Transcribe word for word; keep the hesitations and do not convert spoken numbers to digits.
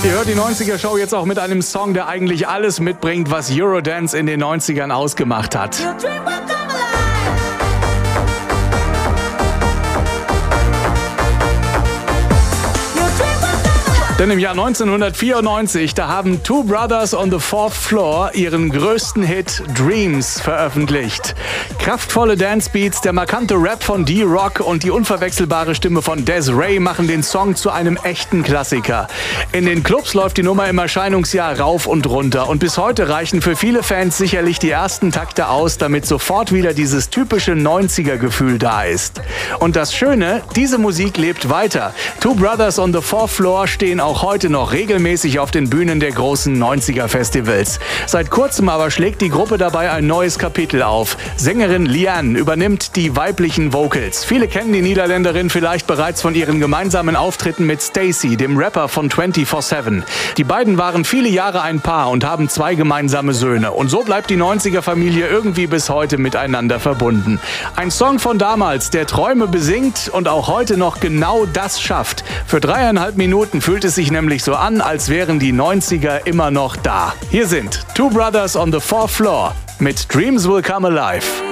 Ihr hört die neunziger-Show jetzt auch mit einem Song, der eigentlich alles mitbringt, was Eurodance in den neunzigern ausgemacht hat. Denn im Jahr neunzehnhundertvierundneunzig, da haben Two Brothers on the Fourth Floor ihren größten Hit Dreams veröffentlicht. Kraftvolle Dancebeats, der markante Rap von D-Rock und die unverwechselbare Stimme von Des'ree machen den Song zu einem echten Klassiker. In den Clubs läuft die Nummer im Erscheinungsjahr rauf und runter und bis heute reichen für viele Fans sicherlich die ersten Takte aus, damit sofort wieder dieses typische neunziger-Gefühl da ist. Und das Schöne, diese Musik lebt weiter. Two Brothers on the Fourth Floor stehen auch auch heute noch regelmäßig auf den Bühnen der großen neunziger-Festivals. Seit kurzem aber schlägt die Gruppe dabei ein neues Kapitel auf. Sängerin Liane übernimmt die weiblichen Vocals. Viele kennen die Niederländerin vielleicht bereits von ihren gemeinsamen Auftritten mit Stacey, dem Rapper von vierundzwanzig sieben. Die beiden waren viele Jahre ein Paar und haben zwei gemeinsame Söhne. Und so bleibt die neunziger-Familie irgendwie bis heute miteinander verbunden. Ein Song von damals, der Träume besingt und auch heute noch genau das schafft. Für dreieinhalb Minuten fühlt es sich nämlich so an, als wären die neunziger immer noch da. Hier sind Two Brothers on the Fourth Floor mit Dreams Will Come Alive.